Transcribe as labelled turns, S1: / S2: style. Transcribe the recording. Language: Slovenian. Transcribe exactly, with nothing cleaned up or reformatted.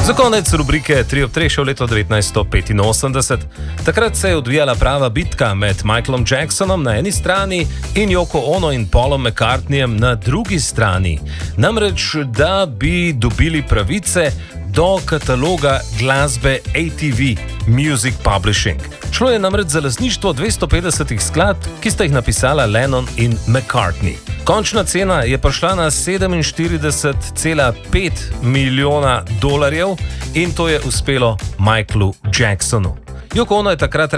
S1: Za konec rubrike tri ob treh še v leto devetnajststo petinosemdeset. Takrat se je odvijala prava bitka med Michaelom Jacksonom na eni strani in Yoko Ono in Paulom McCartneyjem na drugi strani. Namreč, da bi dobili pravice do kataloga glasbe A T V Music Publishing. Šlo je namreč za lastništvo dvesto petdesetih skladb, ki sta jih napisala Lennon in McCartney. Končna cena je prišla na sedeminštirideset cela pet milijona dolarjev in to je uspelo Michaelu Jacksonu. Yoko Ono je takrat